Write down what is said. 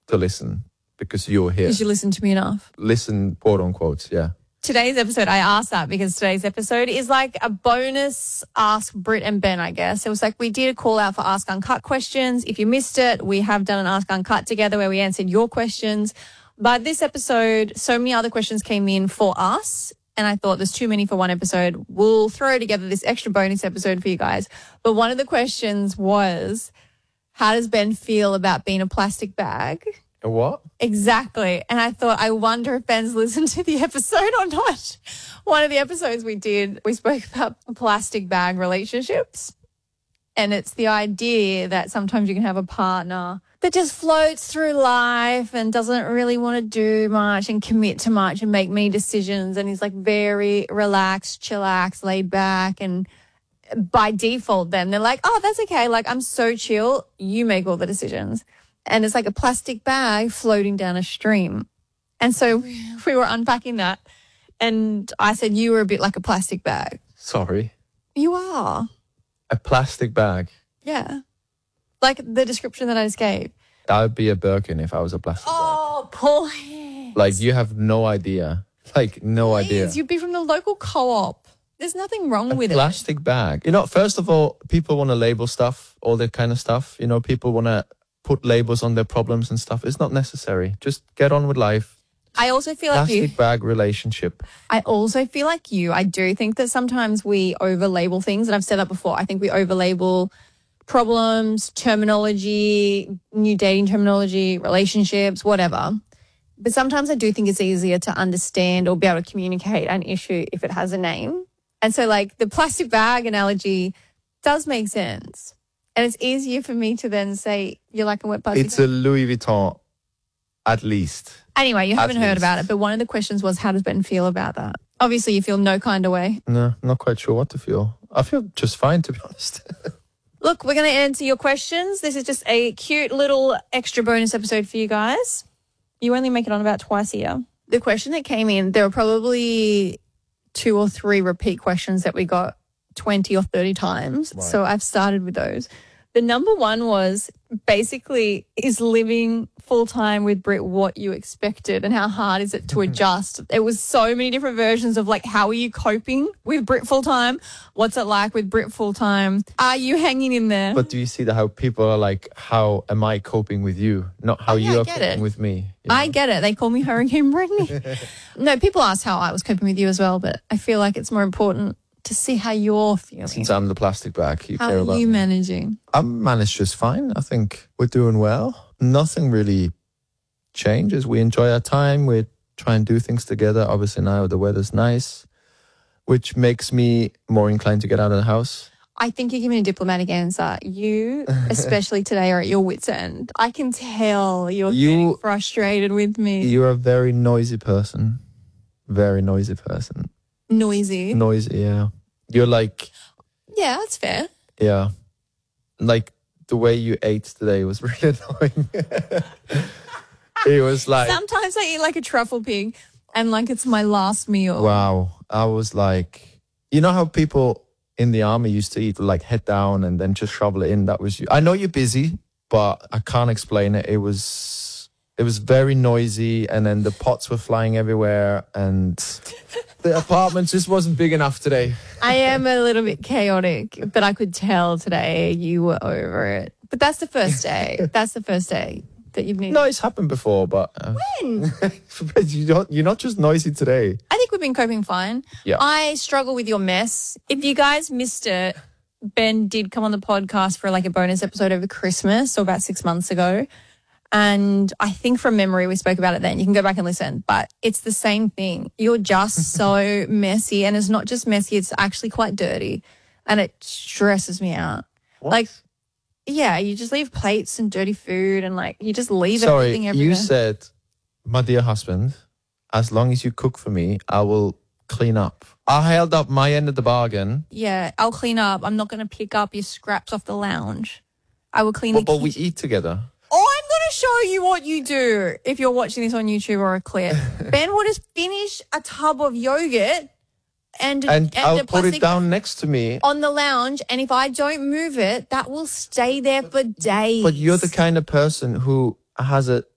to listen because you're here. Because you listen to me enough. Listen, quote unquote, yeah. Today's episode, I asked that because today's episode is like a bonus Ask Brit and Ben, I guess. It was like we did a call out for Ask Uncut questions. If you missed it, we have done an Ask Uncut together where we answered your questions. But this episode, so many other questions came in for us, and I thought there's too many for one episode. We'll throw together this extra bonus episode for you guys. But one of the questions was, how does Ben feel about being a plastic bag? A what? Exactly. And I thought, I wonder if Ben's listened to the episode or not. One of the episodes we did, we spoke about plastic bag relationships. And it's the idea that sometimes you can have a partner that just floats through life and doesn't really want to do much and commit to much and make many decisions. And he's like very relaxed, chillax, laid back. And by default, then they're like, oh, that's okay. Like, I'm so chill. You make all the decisions. And it's like a plastic bag floating down a stream. And so we were unpacking that. And I said, you were a bit like a plastic bag. Sorry. You are. A plastic bag. Yeah. Like the description that I just gave. That would be a Birkin if I was a plastic bag. Oh, please. Like, you have no idea. Like, no idea. You'd be from the local co-op. There's nothing wrong with it. A plastic bag. You know, first of all, people want to label stuff, all that kind of stuff. You know, people want to put labels on their problems and stuff. It's not necessary. Just get on with life. I also feel like plastic bag relationship. I also feel like you. I do think that sometimes we over-label things, and I've said that before. I think we over-label problems, terminology, new dating terminology, relationships, whatever. But sometimes I do think it's easier to understand or be able to communicate an issue if it has a name. And so, like, the plastic bag analogy does make sense. And it's easier for me to then say, you're like a wet plastic bag. It's a Louis Vuitton, at least. Anyway, you haven't heard about it, but one of the questions was, how does Ben feel about that? Obviously, you feel no kind of way. No, not quite sure what to feel. I feel just fine, to be honest. Look, we're going to answer your questions. This is just a cute little extra bonus episode for you guys. You only make it on about twice a year. The question that came in, there were probably 2 or 3 repeat questions that we got 20 or 30 times. Right. So I've started with those. The number one was basically, is living full-time with Brit what you expected, and how hard is it to adjust? There was so many different versions of like, how are you coping with Brit full-time? What's it like with Brit full-time? Are you hanging in there? But do you see how people are like, how am I coping with you? Not how you are coping with me. You know? I get it. They call me Hurricane Brittany. No, people ask how I was coping with you as well, but I feel like it's more important to see how you're feeling. Since I'm the plastic bag, you how care about are you me. Managing? I'm managed just fine. I think we're doing well. Nothing really changes. We enjoy our time. We try and do things together. Obviously now the weather's nice, which makes me more inclined to get out of the house. I think you're giving a diplomatic answer. You, especially today, are at your wit's end. I can tell you're getting frustrated with me. You're a very noisy person. Very noisy person. Noisy, yeah. You're like... Yeah, that's fair. Yeah. Like, the way you ate today was really annoying. It was like... Sometimes I eat like a truffle pig and like it's my last meal. Wow. I was like... You know how people in the army used to eat like head down and then just shovel it in? That was you. I know you're busy, but I can't explain it. It was very noisy, and then the pots were flying everywhere, and the apartment just wasn't big enough today. I am a little bit chaotic, but I could tell today you were over it. But that's the first day. That's the first day that you've needed. No, it's happened before, but... When? But you're not just noisy today. I think we've been coping fine. Yeah. I struggle with your mess. If you guys missed it, Ben did come on the podcast for like a bonus episode over Christmas, so about 6 months ago. And I think from memory, we spoke about it then. You can go back and listen. But it's the same thing. You're just so messy. And it's not just messy. It's actually quite dirty. And it stresses me out. What? Like, yeah, you just leave plates and dirty food and like you just leave everything everywhere. You said, my dear husband, as long as you cook for me, I will clean up. I held up my end of the bargain. Yeah, I'll clean up. I'm not going to pick up your scraps off the lounge. I will clean the But we eat together. I'm going to show you what you do if you're watching this on YouTube or a clip. Ben will just finish a tub of yogurt and I'll put it down next to me on the lounge, and if I don't move it, that will stay there for days. But you're the kind of person who has a